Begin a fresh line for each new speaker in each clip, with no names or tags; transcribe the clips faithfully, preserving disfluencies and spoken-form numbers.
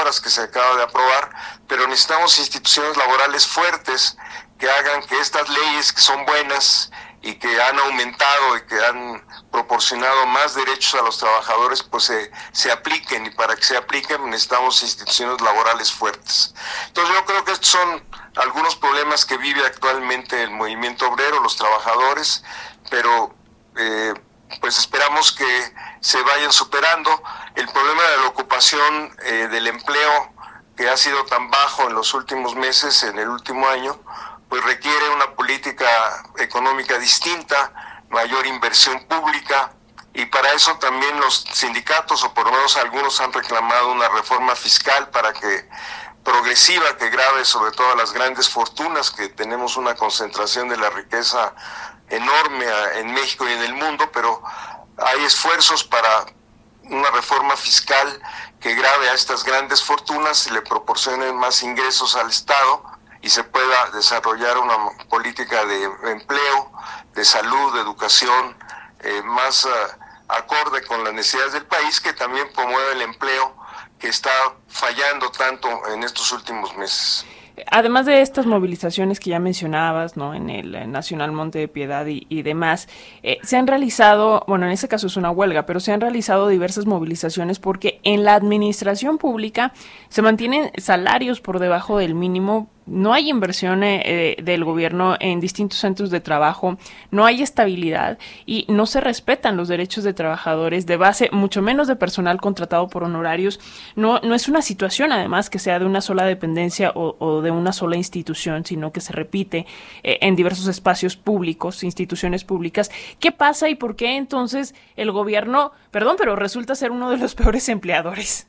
cámaras que se acaba de aprobar, pero necesitamos instituciones laborales fuertes que hagan que estas leyes que son buenas y que han aumentado y que han proporcionado más derechos a los trabajadores, pues se, se apliquen, y para que se apliquen necesitamos instituciones laborales fuertes. Entonces yo creo que estos son algunos problemas que vive actualmente el movimiento obrero, los trabajadores, pero eh, pues esperamos que se vayan superando. El problema de la ocupación eh, del empleo, que ha sido tan bajo en los últimos meses, en el último año, pues requiere una política económica distinta, mayor inversión pública, y para eso también los sindicatos, o por lo menos algunos, han reclamado una reforma fiscal para que progresiva que grave sobre todo a las grandes fortunas, que tenemos una concentración de la riqueza enorme en México y en el mundo, pero hay esfuerzos para una reforma fiscal que grave a estas grandes fortunas y le proporcione más ingresos al Estado y se pueda desarrollar una política de empleo, de salud, de educación, eh, más uh, acorde con las necesidades del país, que también promueve el empleo, que está fallando tanto en estos últimos meses.
Además de estas movilizaciones que ya mencionabas, ¿no?, en el Nacional Monte de Piedad y, y demás, eh, se han realizado, bueno, en este caso es una huelga, pero se han realizado diversas movilizaciones porque en la administración pública se mantienen salarios por debajo del mínimo. No hay inversión eh, del gobierno en distintos centros de trabajo, no hay estabilidad y no se respetan los derechos de trabajadores de base, mucho menos de personal contratado por honorarios. No, no es una situación, además, que sea de una sola dependencia o, o de una sola institución, sino que se repite eh, en diversos espacios públicos, instituciones públicas. ¿Qué pasa y por qué entonces el gobierno, perdón, pero resulta ser uno de los peores empleadores?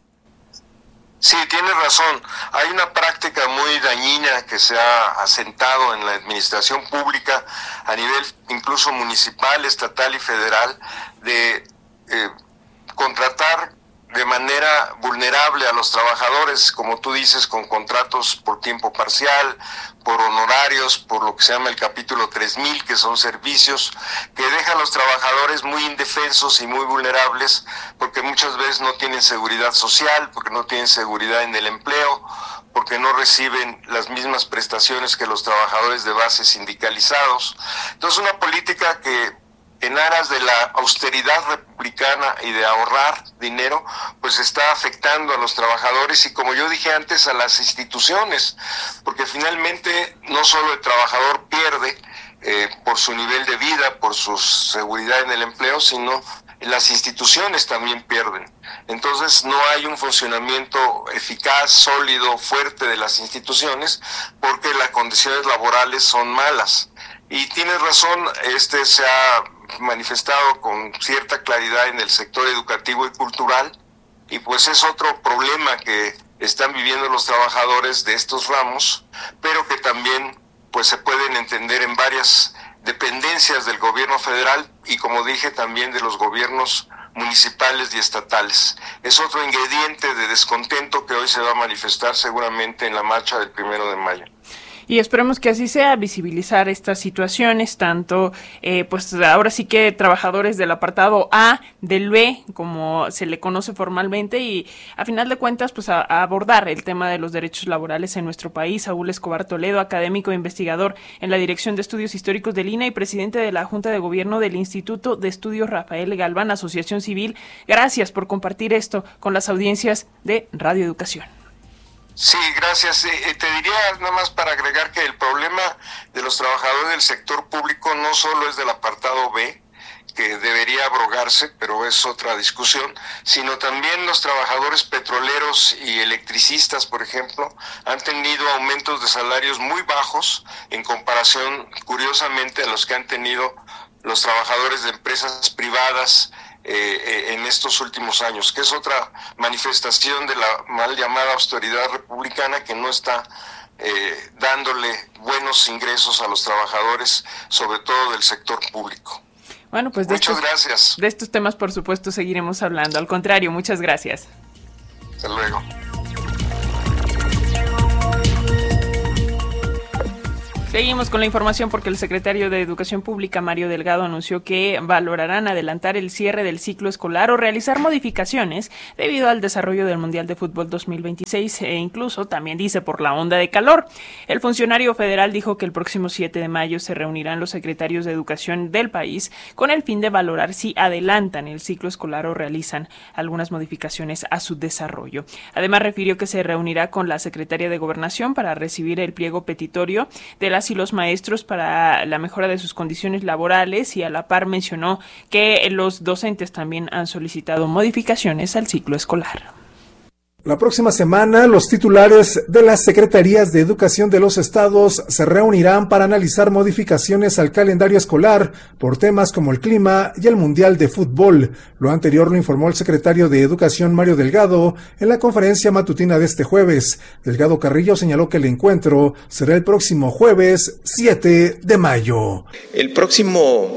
Sí, tienes razón. Hay una práctica muy dañina que se ha asentado en la administración pública a nivel incluso municipal, estatal y federal, de eh, contratar de manera vulnerable a los trabajadores, como tú dices, con contratos por tiempo parcial, por honorarios, por lo que se llama el capítulo tres mil, que son servicios, que dejan a los trabajadores muy indefensos y muy vulnerables, porque muchas veces no tienen seguridad social, porque no tienen seguridad en el empleo, porque no reciben las mismas prestaciones que los trabajadores de base sindicalizados. Entonces, una política que, en aras de la austeridad republicana y de ahorrar dinero, pues está afectando a los trabajadores y, como yo dije antes, a las instituciones, porque finalmente no solo el trabajador pierde eh, por su nivel de vida, por su seguridad en el empleo, sino las instituciones también pierden. Entonces no hay un funcionamiento eficaz, sólido, fuerte de las instituciones, porque las condiciones laborales son malas. Y tienes razón, este se ha manifestado con cierta claridad en el sector educativo y cultural, y pues es otro problema que están viviendo los trabajadores de estos ramos, pero que también pues se pueden entender en varias dependencias del gobierno federal y, como dije, también de los gobiernos municipales y estatales. Es otro ingrediente de descontento que hoy se va a manifestar seguramente en la marcha del primero de mayo.
Y esperemos que así sea, visibilizar estas situaciones, tanto, eh, pues ahora sí que trabajadores del apartado A, del B, como se le conoce formalmente, y a final de cuentas, pues a, a abordar el tema de los derechos laborales en nuestro país. Saúl Escobar Toledo, académico e investigador en la Dirección de Estudios Históricos del I N A y presidente de la Junta de Gobierno del Instituto de Estudios Rafael Galván, Asociación Civil. Gracias por compartir esto con las audiencias de Radio Educación.
Sí, gracias. Eh, te diría nada más para agregar que el problema de los trabajadores del sector público no solo es del apartado B, que debería abrogarse, pero es otra discusión, sino también los trabajadores petroleros y electricistas, por ejemplo, han tenido aumentos de salarios muy bajos en comparación, curiosamente, a los que han tenido los trabajadores de empresas privadas Eh, en estos últimos años, que es otra manifestación de la mal llamada austeridad republicana que no está eh, dándole buenos ingresos a los trabajadores, sobre todo del sector público.
Bueno, pues de
muchas
estos,
gracias.
De estos temas, por supuesto, seguiremos hablando. Al contrario, muchas gracias.
Hasta luego.
Seguimos con la información porque el secretario de Educación Pública, Mario Delgado, anunció que valorarán adelantar el cierre del ciclo escolar o realizar modificaciones debido al desarrollo del Mundial de Fútbol dos mil veintiséis e incluso, también dice, por la onda de calor. El funcionario federal dijo que el próximo siete de mayo se reunirán los secretarios de Educación del país con el fin de valorar si adelantan el ciclo escolar o realizan algunas modificaciones a su desarrollo. Además, refirió que se reunirá con la secretaria de Gobernación para recibir el pliego petitorio de las y los maestros para la mejora de sus condiciones laborales, y a la par mencionó que los docentes también han solicitado modificaciones al ciclo escolar.
La próxima semana, los titulares de las Secretarías de Educación de los estados se reunirán para analizar modificaciones al calendario escolar por temas como el clima y el Mundial de Fútbol. Lo anterior lo informó el secretario de Educación, Mario Delgado, en la conferencia matutina de este jueves. Delgado Carrillo señaló que el encuentro será el próximo jueves siete de mayo.
El próximo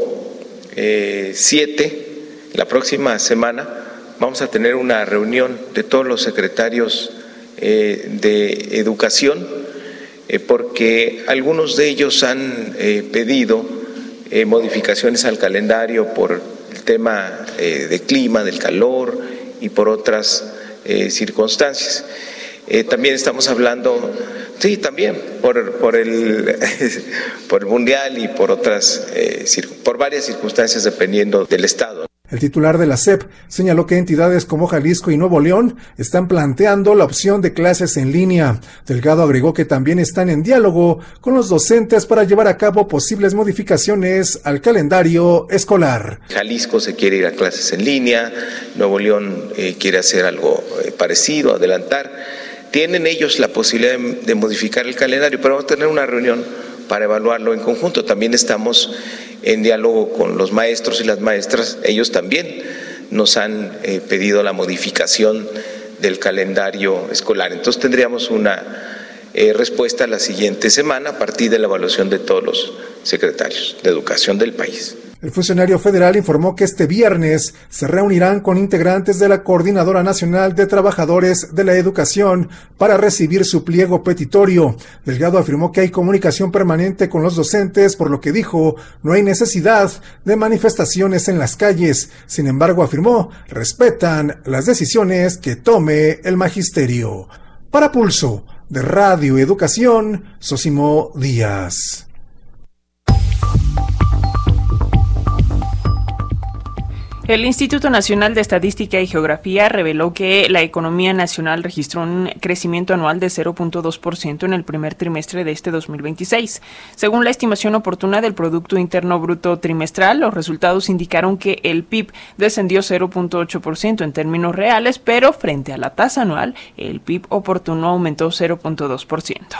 eh, siete, la próxima semana, vamos a tener una reunión de todos los secretarios eh, de Educación, eh, porque algunos de ellos han eh, pedido eh, modificaciones al calendario por el tema eh, de clima, del calor y por otras eh, circunstancias. Eh, también estamos hablando, sí, también por, por, el, por el Mundial y por otras, eh, por varias circunstancias dependiendo del estado.
El titular de la S E P señaló que entidades como Jalisco y Nuevo León están planteando la opción de clases en línea. Delgado agregó que también están en diálogo con los docentes para llevar a cabo posibles modificaciones al calendario escolar.
Jalisco se quiere ir a clases en línea, Nuevo León eh, quiere hacer algo eh, parecido, adelantar. Tienen ellos la posibilidad de, de modificar el calendario, pero vamos a tener una reunión para evaluarlo en conjunto. También estamos en diálogo con los maestros y las maestras. Ellos también nos han eh, pedido la modificación del calendario escolar. Entonces tendríamos una eh, respuesta la siguiente semana a partir de la evaluación de todos los secretarios de Educación del país.
El funcionario federal informó que este viernes se reunirán con integrantes de la Coordinadora Nacional de Trabajadores de la Educación para recibir su pliego petitorio. Delgado afirmó que hay comunicación permanente con los docentes, por lo que dijo no hay necesidad de manifestaciones en las calles. Sin embargo, afirmó, respetan las decisiones que tome el magisterio. Para Pulso de Radio Educación, Sosimo Díaz.
El Instituto Nacional de Estadística y Geografía reveló que la economía nacional registró un crecimiento anual de cero punto dos por ciento en el primer trimestre de este dos mil veintiséis. Según la estimación oportuna del Producto Interno Bruto trimestral, los resultados indicaron que el P I B descendió cero punto ocho por ciento en términos reales, pero frente a la tasa anual, el P I B oportuno aumentó cero punto dos por ciento.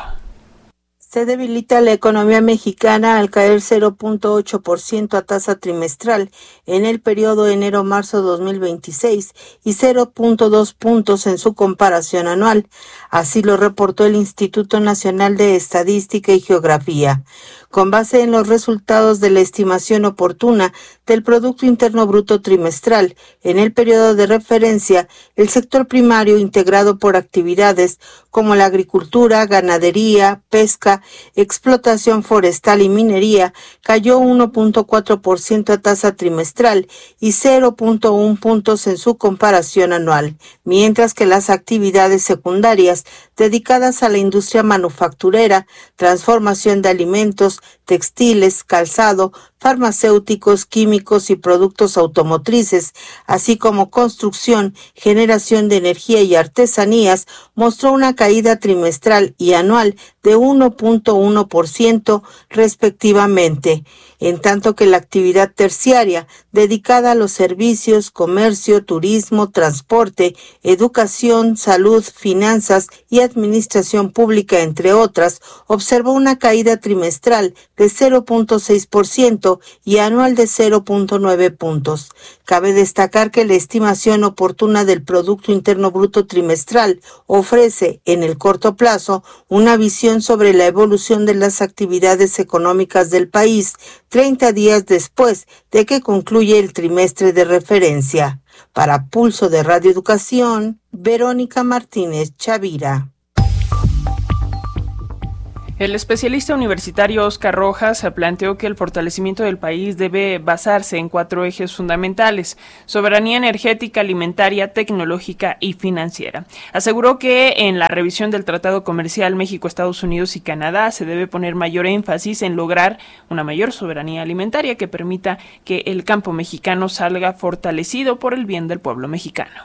Se debilita la economía mexicana al caer cero punto ocho por ciento a tasa trimestral en el periodo enero-marzo dos mil veintiséis y cero punto dos puntos en su comparación anual. Así lo reportó el Instituto Nacional de Estadística y Geografía. Con base en los resultados de la estimación oportuna del Producto Interno Bruto trimestral en el periodo de referencia, el sector primario integrado por actividades como la agricultura, ganadería, pesca, explotación forestal y minería cayó uno punto cuatro por ciento a tasa trimestral y cero punto uno puntos en su comparación anual, mientras que las actividades secundarias dedicadas a la industria manufacturera, transformación de alimentos, textiles, calzado, farmacéuticos, químicos y productos automotrices, así como construcción, generación de energía y artesanías, mostró una caída trimestral y anual de uno punto uno por ciento respectivamente, en tanto que la actividad terciaria, dedicada a los servicios, comercio, turismo, transporte, educación, salud, finanzas y administración pública, entre otras, observó una caída trimestral de cero punto seis por ciento y anual de cero punto nueve puntos. Cabe destacar que la estimación oportuna del Producto Interno Bruto trimestral ofrece, en el corto plazo, una visión sobre la evolución de las actividades económicas del país treinta días después de que concluye el trimestre de referencia. Para Pulso de Radio Educación, Verónica Martínez Chavira.
El especialista universitario Óscar Rojas planteó que el fortalecimiento del país debe basarse en cuatro ejes fundamentales: soberanía energética, alimentaria, tecnológica y financiera. Aseguró que en la revisión del Tratado Comercial México, Estados Unidos y Canadá se debe poner mayor énfasis en lograr una mayor soberanía alimentaria que permita que el campo mexicano salga fortalecido por el bien del pueblo mexicano.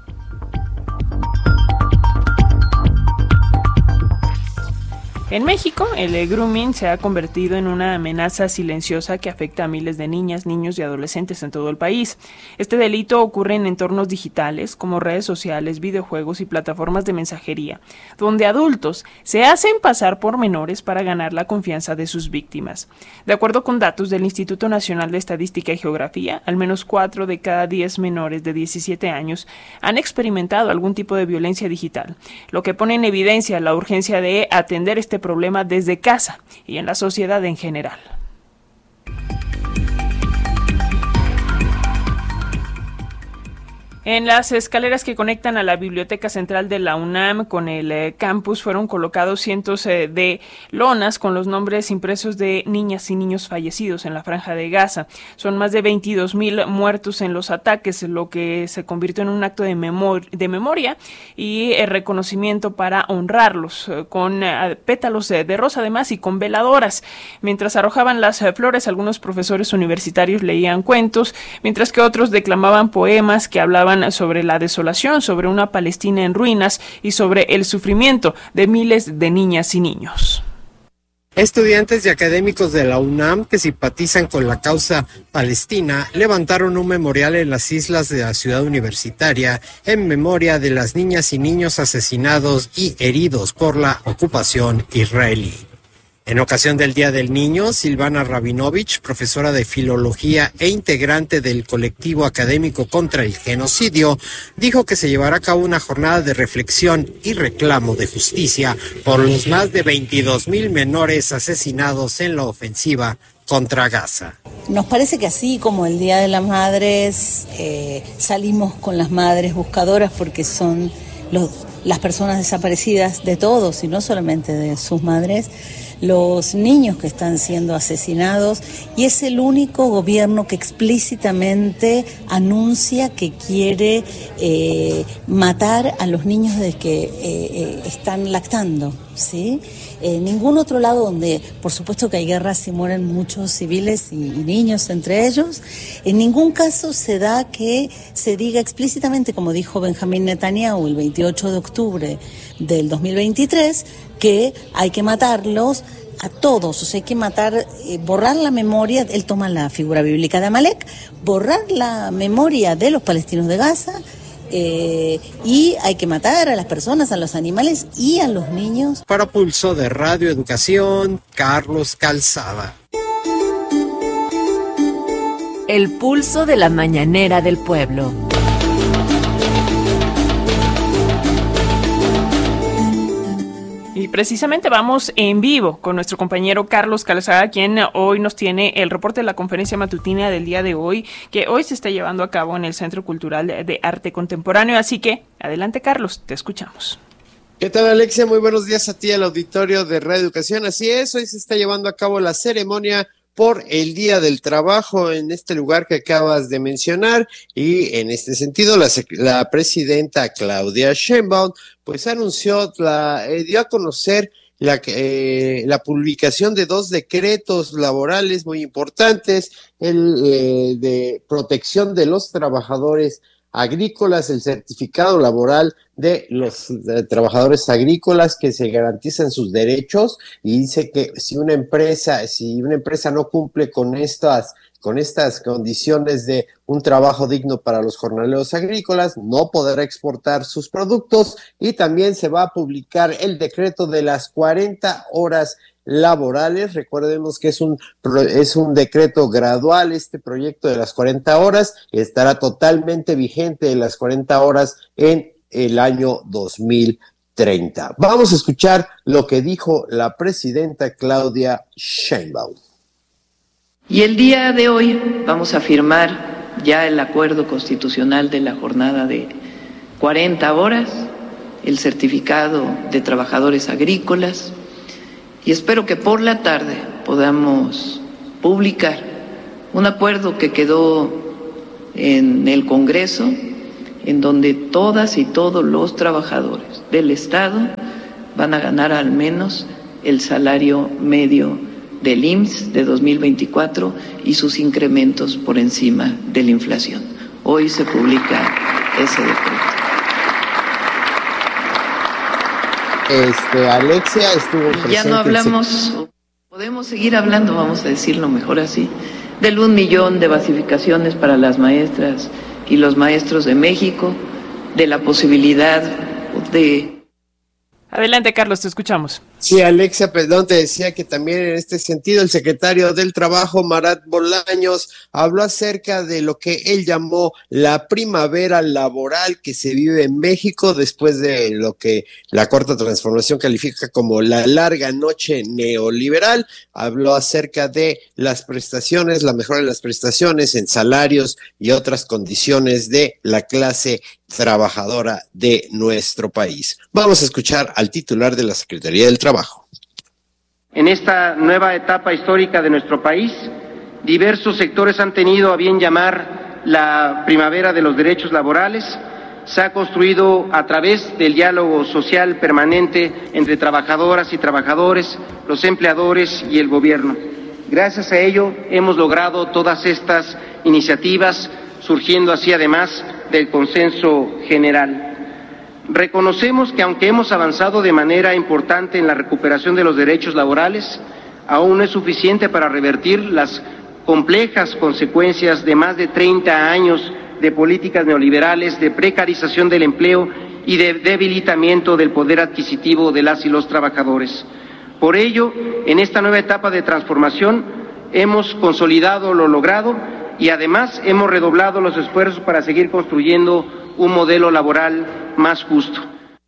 En México, el grooming se ha convertido en una amenaza silenciosa que afecta a miles de niñas, niños y adolescentes en todo el país. Este delito ocurre en entornos digitales como redes sociales, videojuegos y plataformas de mensajería, donde adultos se hacen pasar por menores para ganar la confianza de sus víctimas. De acuerdo con datos del Instituto Nacional de Estadística y Geografía, al menos cuatro de cada diez menores de diecisiete años han experimentado algún tipo de violencia digital, lo que pone en evidencia la urgencia de atender este problema desde casa y en la sociedad en general. En las escaleras que conectan a la Biblioteca Central de la UNAM con el eh, campus fueron colocados cientos eh, de lonas con los nombres impresos de niñas y niños fallecidos en la Franja de Gaza. Son más de veintidós mil muertos en los ataques, lo que se convirtió en un acto de, memor de memoria y eh, reconocimiento para honrarlos, eh, con eh, pétalos eh, de rosa además y con veladoras. Mientras arrojaban las eh, flores, algunos profesores universitarios leían cuentos, mientras que otros declamaban poemas que hablaban sobre la desolación, sobre una Palestina en ruinas y sobre el sufrimiento de miles de niñas y niños.
Estudiantes y académicos de la UNAM que simpatizan con la causa palestina levantaron un memorial en las islas de la ciudad universitaria en memoria de las niñas y niños asesinados y heridos por la ocupación israelí. En ocasión del Día del Niño, Silvana Rabinovich, profesora de Filología e integrante del colectivo académico contra el genocidio, dijo que se llevará a cabo una jornada de reflexión y reclamo de justicia por los más de veintidós mil menores asesinados en la ofensiva contra Gaza.
Nos parece que así como el Día de las Madres, eh, salimos con las madres buscadoras porque son los, las personas desaparecidas de todos y no solamente de sus madres, los niños que están siendo asesinados, y es el único gobierno que explícitamente anuncia que quiere eh, matar a los niños de que eh, eh, están lactando, ¿sí? En ningún otro lado donde, por supuesto que hay guerras y mueren muchos civiles y, y niños entre ellos, en ningún caso se da que se diga explícitamente, como dijo Benjamín Netanyahu el veintiocho de octubre del dos mil veintitrés, que hay que matarlos a todos, o sea, hay que matar, eh, borrar la memoria, él toma la figura bíblica de Amalek, borrar la memoria de los palestinos de Gaza, eh, y hay que matar a las personas, a los animales y a los niños.
Para Pulso de Radio Educación, Carlos Calzada.
El pulso de la mañanera del pueblo.
Y precisamente vamos en vivo con nuestro compañero Carlos Calzada, quien hoy nos tiene el reporte de la conferencia matutina del día de hoy, que hoy se está llevando a cabo en el Centro Cultural de Arte Contemporáneo. Así que, adelante Carlos, te escuchamos.
¿Qué tal, Alexia? Muy buenos días a ti, al auditorio de Radio Educación. Así es, hoy se está llevando a cabo la ceremonia por el Día del Trabajo en este lugar que acabas de mencionar, y en este sentido la, la presidenta Claudia Sheinbaum pues anunció, la, eh, dio a conocer la, eh, la publicación de dos decretos laborales muy importantes, el eh, de protección de los trabajadores agrícolas, el certificado laboral de los de trabajadores agrícolas, que se garantizan sus derechos, y dice que si una empresa, si una empresa no cumple con estas, con estas condiciones de un trabajo digno para los jornaleros agrícolas, no podrá exportar sus productos. Y también se va a publicar el decreto de las cuarenta horas laborales. Recordemos que es un es un decreto gradual este proyecto de las cuarenta horas, y estará totalmente vigente las cuarenta horas en el año dos mil treinta. Vamos a escuchar lo que dijo la presidenta Claudia Sheinbaum.
Y el día de hoy vamos a firmar ya el acuerdo constitucional de la jornada de cuarenta horas, el certificado de trabajadores agrícolas, Y espero que por la tarde podamos publicar un acuerdo que quedó en el Congreso, en donde todas y todos los trabajadores del Estado van a ganar al menos el salario medio del I M S S de dos mil veinticuatro y sus incrementos por encima de la inflación. Hoy se publica ese decreto.
Este, Alexia estuvo presente.
Ya no hablamos, podemos seguir hablando, vamos a decirlo mejor así, del un millón de basificaciones para las maestras y los maestros de México, de la posibilidad de...
Adelante, Carlos, te escuchamos.
Sí, Alexia, perdón, te decía que también en este sentido el secretario del Trabajo, Marat Bolaños, habló acerca de lo que él llamó la primavera laboral que se vive en México después de lo que la Cuarta Transformación califica como la larga noche neoliberal. Habló acerca de las prestaciones, la mejora de las prestaciones en salarios y otras condiciones de la clase trabajadora de nuestro país. Vamos a escuchar al titular de la Secretaría del Trabajo.
En esta nueva etapa histórica de nuestro país, diversos sectores han tenido a bien llamar la primavera de los derechos laborales. Se ha construido a través del diálogo social permanente entre trabajadoras y trabajadores, los empleadores y el gobierno. Gracias a ello hemos logrado todas estas iniciativas, surgiendo así además del consenso general. Reconocemos que aunque hemos avanzado de manera importante en la recuperación de los derechos laborales, aún no es suficiente para revertir las complejas consecuencias de más de treinta años de políticas neoliberales, de precarización del empleo y de debilitamiento del poder adquisitivo de las y los trabajadores. Por ello, en esta nueva etapa de transformación, hemos consolidado lo logrado y además hemos redoblado los esfuerzos para seguir construyendo un modelo laboral más justo.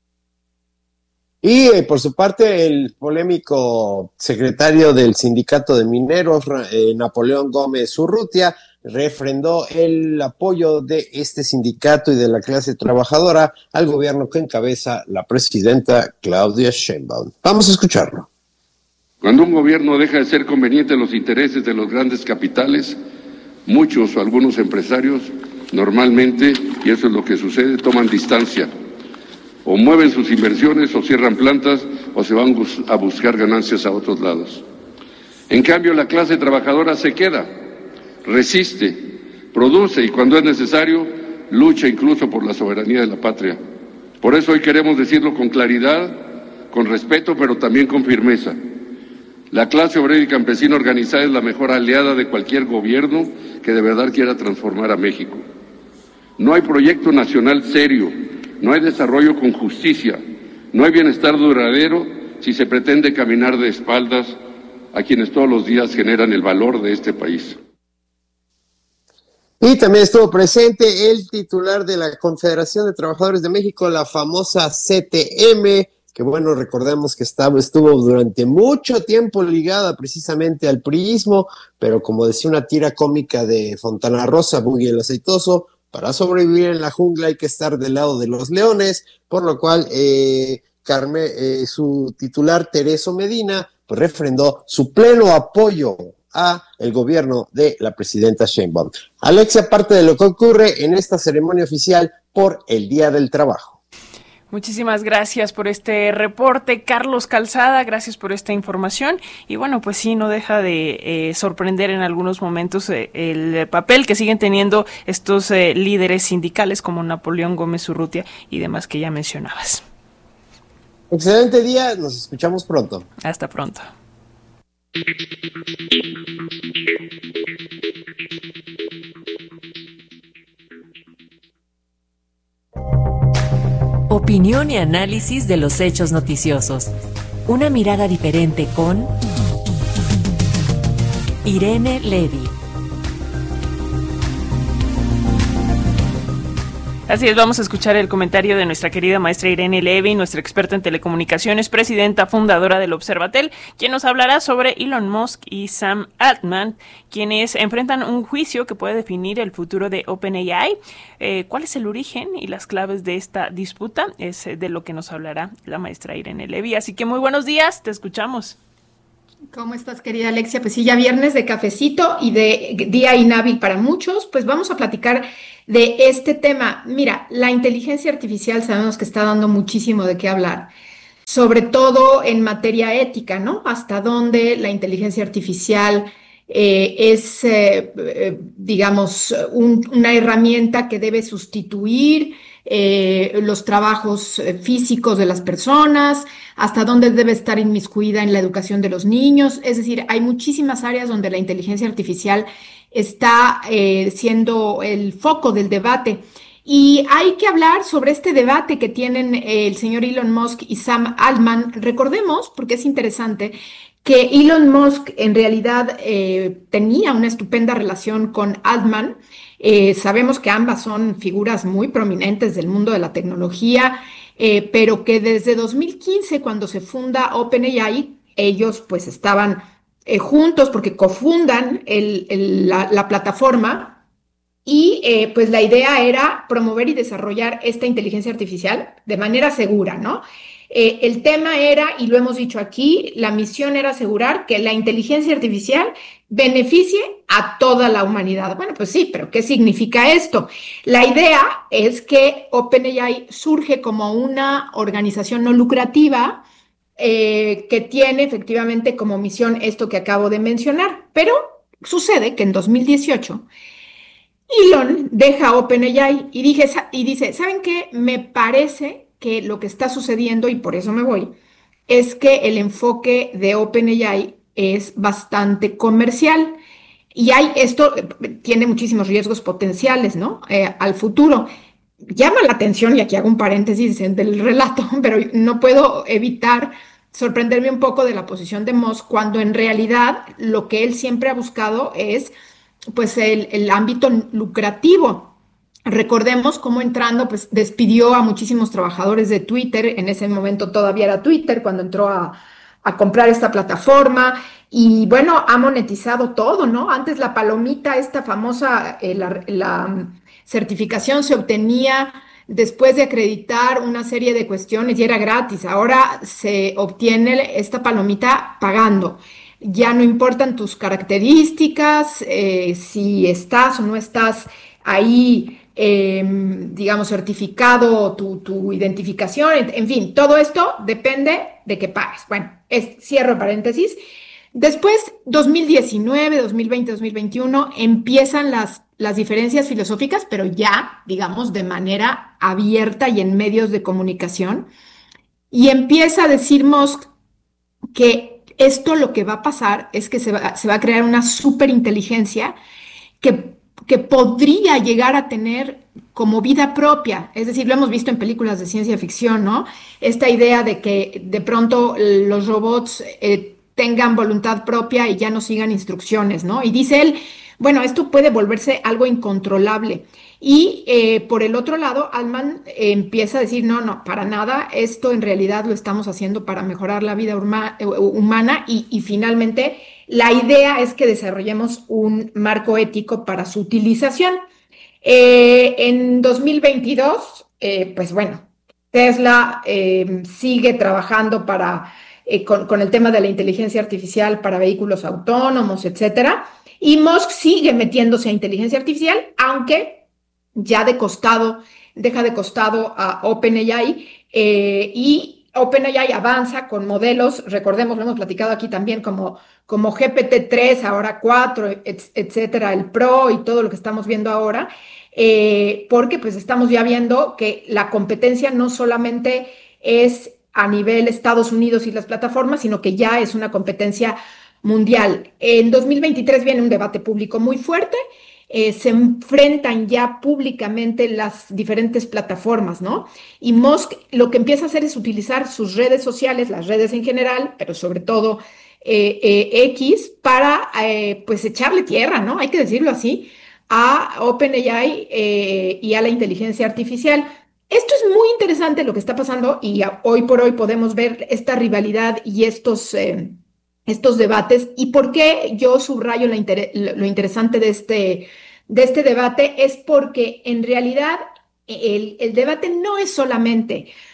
Y eh, por su parte, el polémico secretario del Sindicato de Mineros, eh, Napoleón Gómez Urrutia, refrendó el apoyo de este sindicato y de la clase trabajadora al gobierno que encabeza la presidenta Claudia Sheinbaum. Vamos a escucharlo.
Cuando un gobierno deja de ser conveniente en los intereses de los grandes capitales, muchos o algunos empresarios normalmente, y eso es lo que sucede, toman distancia, o mueven sus inversiones, o cierran plantas, o se van a buscar ganancias a otros lados. En cambio, la clase trabajadora se queda, resiste, produce y cuando es necesario, lucha incluso por la soberanía de la patria. Por eso hoy queremos decirlo con claridad, con respeto, pero también con firmeza. La clase obrera y campesina organizada es la mejor aliada de cualquier gobierno que de verdad quiera transformar a México. No hay proyecto nacional serio, no hay desarrollo con justicia, no hay bienestar duradero si se pretende caminar de espaldas a quienes todos los días generan el valor de este país.
Y también estuvo presente el titular de la Confederación de Trabajadores de México, la famosa C T M, que bueno, recordemos que estaba, estuvo durante mucho tiempo ligada precisamente al priismo, pero como decía una tira cómica de Fontana Rosa, Buggy el Aceitoso, para sobrevivir en la jungla hay que estar del lado de los leones, por lo cual eh, Carme, eh, su titular Tereso Medina pues refrendó su pleno apoyo a el gobierno de la presidenta Sheinbaum. Alexia, parte de lo que ocurre en esta ceremonia oficial por el Día del Trabajo.
Muchísimas gracias por este reporte, Carlos Calzada, gracias por esta información. Y bueno, pues sí, no deja de eh, sorprender en algunos momentos eh, el papel que siguen teniendo estos eh, líderes sindicales como Napoleón Gómez Urrutia y demás que ya mencionabas.
Excelente día, nos escuchamos pronto.
Hasta pronto.
Opinión y análisis de los hechos noticiosos. Una mirada diferente con Irene Levy.
Así es, vamos a escuchar el comentario de nuestra querida maestra Irene Levy, nuestra experta en telecomunicaciones, presidenta fundadora del Observatel, quien nos hablará sobre Elon Musk y Sam Altman, quienes enfrentan un juicio que puede definir el futuro de OpenAI. Eh, ¿Cuál es el origen y las claves de esta disputa? Es de lo que nos hablará la maestra Irene Levy. Así que muy buenos días, te escuchamos.
¿Cómo estás, querida Alexia? Pues sí, ya viernes de cafecito y de día inhábil para muchos, pues vamos a platicar de este tema. Mira, la inteligencia artificial sabemos que está dando muchísimo de qué hablar, sobre todo en materia ética, ¿no? Hasta dónde la inteligencia artificial eh, es, eh, eh, digamos, un- una herramienta que debe sustituir eh, los trabajos eh, físicos de las personas, hasta dónde debe estar inmiscuida en la educación de los niños. Es decir, hay muchísimas áreas donde la inteligencia artificial está eh, siendo el foco del debate. Y hay que hablar sobre este debate que tienen eh, el señor Elon Musk y Sam Altman. Recordemos, porque es interesante, que Elon Musk en realidad eh, tenía una estupenda relación con Altman. Eh, sabemos que ambas son figuras muy prominentes del mundo de la tecnología, eh, pero que desde dos mil quince, cuando se funda OpenAI, ellos pues estaban eh, juntos porque cofundan el- el- la, la plataforma y eh, pues la idea era promover y desarrollar esta inteligencia artificial de manera segura, ¿no? Eh, el tema era, y lo hemos dicho aquí, la misión era asegurar que la inteligencia artificial beneficie a toda la humanidad. Bueno, pues sí, pero ¿qué significa esto? La idea es que OpenAI surge como una organización no lucrativa eh, que tiene efectivamente como misión esto que acabo de mencionar, pero sucede que en dos mil dieciocho Elon deja OpenAI y, dije, sa- y dice, ¿saben qué? Me parece que lo que está sucediendo, y por eso me voy, es que el enfoque de OpenAI es bastante comercial. Y hay, esto eh, tiene muchísimos riesgos potenciales, ¿no? Eh, al futuro. Llama la atención, y aquí hago un paréntesis en- del relato, pero no puedo evitar sorprenderme un poco de la posición de Musk cuando en realidad lo que él siempre ha buscado es pues el, el ámbito lucrativo. Recordemos cómo entrando, pues despidió a muchísimos trabajadores de Twitter, en ese momento todavía era Twitter, cuando entró a, a comprar esta plataforma y bueno, ha monetizado todo, ¿no? Antes la palomita, esta famosa, eh, la, la certificación se obtenía después de acreditar una serie de cuestiones y era gratis. Ahora se obtiene esta palomita pagando. Ya no importan tus características, eh, si estás o no estás ahí, eh, digamos, certificado, tu, tu identificación, en, en fin, todo esto depende de que pagues. Bueno, es, cierro paréntesis. Después, dos mil diecinueve, dos mil veinte, dos mil veintiuno, empiezan las, las diferencias filosóficas, pero ya, digamos, de manera abierta y en medios de comunicación. Y empieza a decir Musk que esto lo que va a pasar es que se va, se va a crear una superinteligencia que, que podría llegar a tener como vida propia. Es decir, lo hemos visto en películas de ciencia ficción, ¿no? Esta idea de que de pronto los robots eh, tengan voluntad propia y ya no sigan instrucciones, ¿no? Y dice él, bueno, esto puede volverse algo incontrolable. Y eh, por el otro lado, Altman eh, empieza a decir, no, no, para nada, esto en realidad lo estamos haciendo para mejorar la vida urma- eh, humana y, y finalmente la idea es que desarrollemos un marco ético para su utilización. Eh, en dos mil veintidós, eh, pues bueno, Tesla eh, sigue trabajando para, eh, con, con el tema de la inteligencia artificial para vehículos autónomos, etcétera. Y Musk sigue metiéndose a inteligencia artificial, aunque ya de costado, deja de costado a OpenAI eh, y OpenAI avanza con modelos, recordemos, lo hemos platicado aquí también, como, como G P T tres, ahora cuatro, et, etcétera, el Pro y todo lo que estamos viendo ahora, eh, porque pues estamos ya viendo que la competencia no solamente es a nivel Estados Unidos y las plataformas, sino que ya es una competencia mundial. En dos mil veintitrés viene un debate público muy fuerte. Eh, se enfrentan ya públicamente las diferentes plataformas, ¿no? Y Musk lo que empieza a hacer es utilizar sus redes sociales, las redes en general, pero sobre todo eh, eh, X, para eh, pues echarle tierra, ¿no? Hay que decirlo así, a OpenAI eh, y a la inteligencia artificial. Esto es muy interesante lo que está pasando y a, hoy por hoy podemos ver esta rivalidad y estos... Eh, estos debates y por qué yo subrayo la inter lo interesante de este, de este debate es porque en realidad el, el debate no es solamente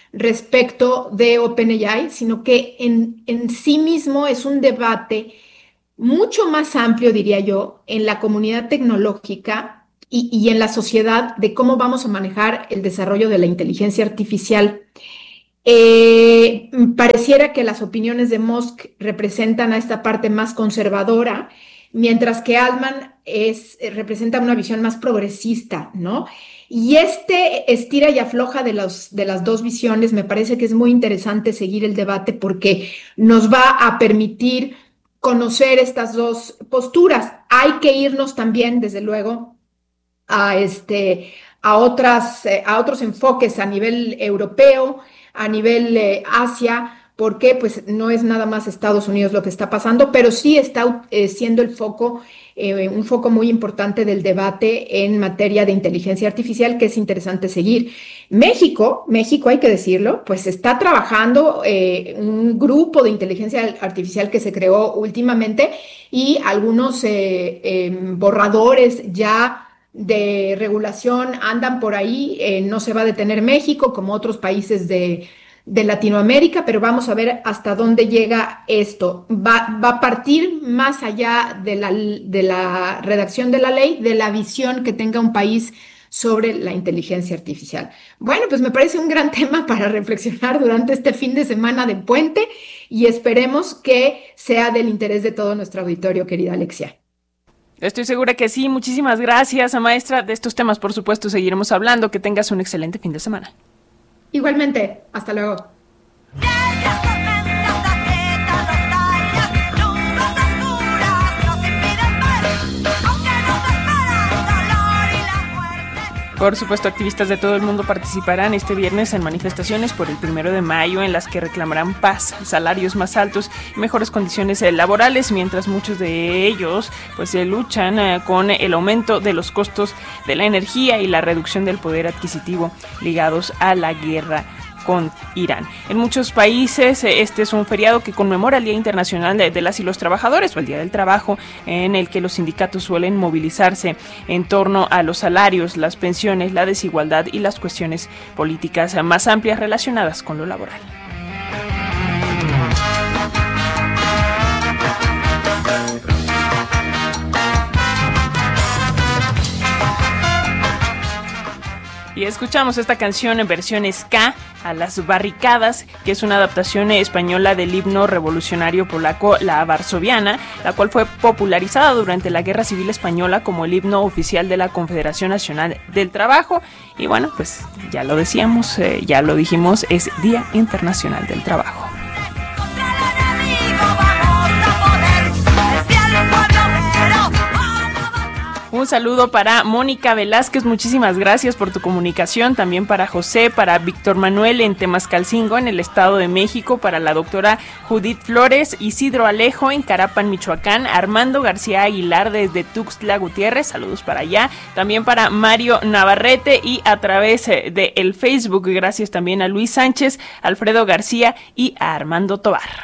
respecto de OpenAI, sino que en, en sí mismo es un debate mucho más amplio, diría yo, en la comunidad tecnológica y, y en la sociedad de cómo vamos a manejar el desarrollo de la inteligencia artificial. Eh, pareciera que las opiniones de Musk representan a esta parte más conservadora, mientras que Altman es, representa una visión más progresista, ¿no? Y este estira y afloja de, los, de las dos visiones, me parece que es muy interesante seguir el debate porque nos va a permitir conocer estas dos posturas. Hay que irnos también, desde luego, a, este, a, otras, a otros enfoques a nivel europeo, a nivel eh, Asia, porque pues no es nada más Estados Unidos lo que está pasando, pero sí está eh, siendo el foco, eh, un foco muy importante del debate en materia de inteligencia artificial, que es interesante seguir. México, México hay que decirlo, pues está trabajando eh, un grupo de inteligencia artificial que se creó últimamente y algunos eh, eh, borradores ya de regulación andan por ahí. Eh, no se va a detener México como otros países de, de Latinoamérica, pero vamos a ver hasta dónde llega esto. Va, va a partir más allá de la, de la redacción de la ley, de la visión que tenga un país sobre la inteligencia artificial. Bueno, pues me parece un gran tema para reflexionar durante este fin de semana de puente y esperemos que sea del interés de todo nuestro auditorio, querida Alexia.
Estoy segura que sí. Muchísimas gracias, maestra. De estos temas, por supuesto, seguiremos hablando. Que tengas un excelente fin de semana.
Igualmente. Hasta luego.
Por supuesto, activistas de todo el mundo participarán este viernes en manifestaciones por el primero de mayo en las que reclamarán paz, salarios más altos y mejores condiciones laborales, mientras muchos de ellos pues se luchan eh, con el aumento de los costos de la energía y la reducción del poder adquisitivo ligados a la guerra con Irán. En muchos países este es un feriado que conmemora el Día Internacional de, de las y los Trabajadores o el Día del Trabajo, en el que los sindicatos suelen movilizarse en torno a los salarios, las pensiones, la desigualdad y las cuestiones políticas más amplias relacionadas con lo laboral. Y escuchamos esta canción en versión ska, A las barricadas, que es una adaptación española del himno revolucionario polaco La Varsoviana, la cual fue popularizada durante la Guerra Civil Española como el himno oficial de la Confederación Nacional del Trabajo. Y bueno, pues ya lo decíamos, eh, ya lo dijimos, es Día Internacional del Trabajo. Un saludo para Mónica Velázquez, muchísimas gracias por tu comunicación, también para José, para Víctor Manuel en Temascalcingo, en el Estado de México, para la doctora Judith Flores, Isidro Alejo en Carapan, Michoacán, Armando García Aguilar desde Tuxtla Gutiérrez, saludos para allá, también para Mario Navarrete y a través de el Facebook, gracias también a Luis Sánchez, Alfredo García y a Armando Tobar.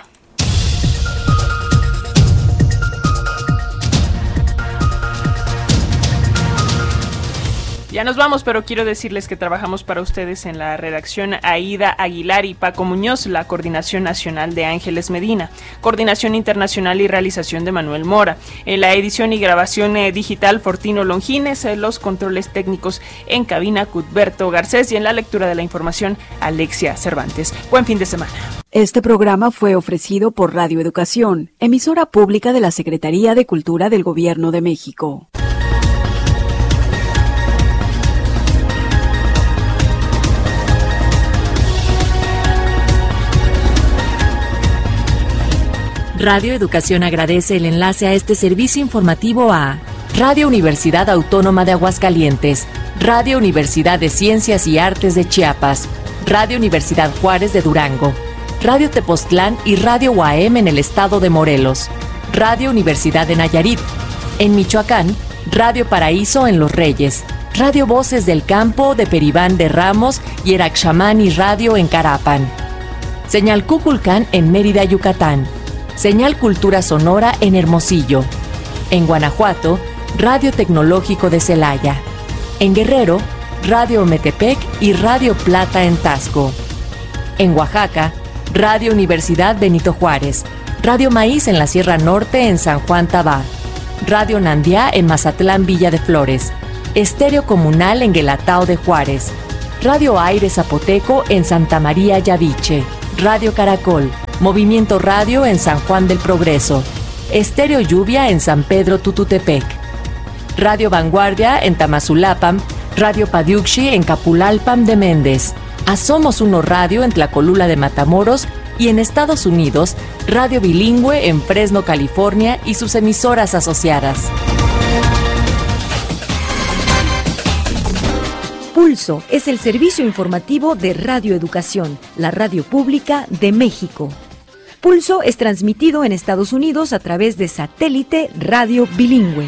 Ya nos vamos, pero quiero decirles que trabajamos para ustedes en la redacción Aida Aguilar y Paco Muñoz, la coordinación nacional de Ángeles Medina, coordinación internacional y realización de Manuel Mora, en la edición y grabación eh, digital Fortino Longines, eh, los controles técnicos en cabina Cuthberto Garcés y en la lectura de la información Alexia Cervantes. Buen fin de semana.
Este programa fue ofrecido por Radio Educación, emisora pública de la Secretaría de Cultura del Gobierno de México.
Radio Educación agradece el enlace a este servicio informativo a Radio Universidad Autónoma de Aguascalientes, Radio Universidad de Ciencias y Artes de Chiapas, Radio Universidad Juárez de Durango, Radio Tepoztlán y Radio U A M en el estado de Morelos, Radio Universidad de Nayarit, en Michoacán, Radio Paraíso en Los Reyes, Radio Voces del Campo de Peribán de Ramos y Eraxamán y Radio en Carapan, Señal Cuculcán en Mérida, Yucatán, Señal Cultura Sonora en Hermosillo. En Guanajuato, Radio Tecnológico de Celaya. En Guerrero, Radio Metepec y Radio Plata en Tasco. En Oaxaca, Radio Universidad Benito Juárez. Radio Maíz en la Sierra Norte en San Juan Tabá. Radio Nandiá en Mazatlán Villa de Flores. Estéreo Comunal en Guelatao de Juárez. Radio Aire Zapoteco en Santa María Yaviche. Radio Caracol. Movimiento Radio en San Juan del Progreso. Estéreo Lluvia en San Pedro Tututepec. Radio Vanguardia en Tamazulapam. Radio Padiuxi en Capulalpam de Méndez. A Somos Uno Radio en Tlacolula de Matamoros y en Estados Unidos, Radio Bilingüe en Fresno, California y sus emisoras asociadas.
Pulso es el servicio informativo de Radio Educación, la radio pública de México. Pulso es transmitido en Estados Unidos a través de satélite Radio Bilingüe.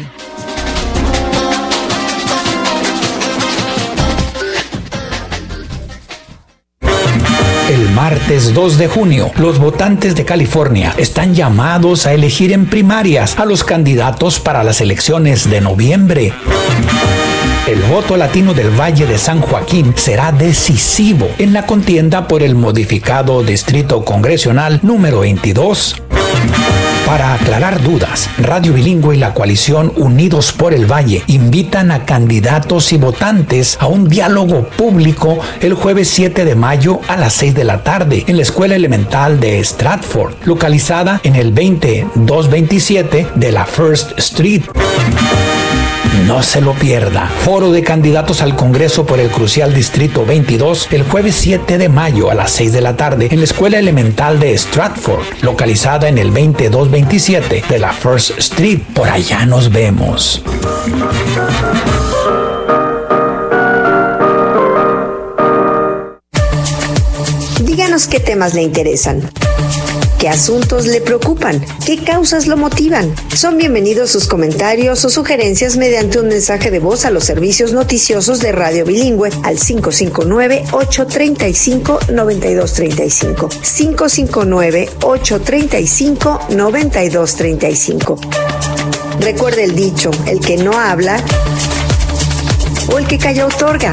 El martes dos de junio, los votantes de California están llamados a elegir en primarias a los candidatos para las elecciones de noviembre. El voto latino del Valle de San Joaquín será decisivo en la contienda por el modificado Distrito Congresional número veintidós. Para aclarar dudas, Radio Bilingüe y la coalición Unidos por el Valle invitan a candidatos y votantes a un diálogo público el jueves siete de mayo a las seis de la tarde en la Escuela Elemental de Stratford, localizada en el veinte doscientos veintisiete de la First Street. No se lo pierda. Foro de candidatos al Congreso por el crucial Distrito veintidós el jueves siete de mayo a las seis de la tarde en la Escuela Elemental de Stratford, localizada en el veinte doscientos veintisiete de la First Street. Por allá nos vemos.
Díganos qué temas le interesan. ¿Qué asuntos le preocupan? ¿Qué causas lo motivan? Son bienvenidos sus comentarios o sugerencias mediante un mensaje de voz a los servicios noticiosos de Radio Bilingüe al cinco cinco nueve, ocho tres cinco, nueve dos tres cinco. cinco cinco nueve, ocho tres cinco, nueve dos tres cinco. Recuerde el dicho, el que no habla o el que calla otorga.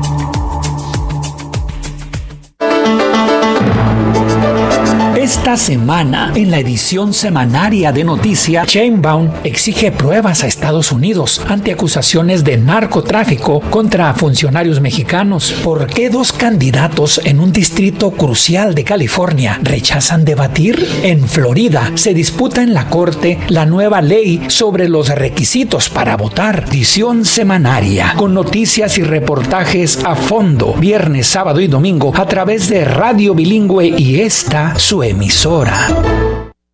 Esta semana, en la edición semanaria de Noticia, Sheinbaum exige pruebas a Estados Unidos ante acusaciones de narcotráfico contra funcionarios mexicanos. ¿Por qué dos candidatos en un distrito crucial de California rechazan debatir? En Florida se disputa en la Corte la nueva ley sobre los requisitos para votar. Edición semanaria, con noticias y reportajes a fondo, viernes, sábado y domingo a través de Radio Bilingüe y esta su emisora.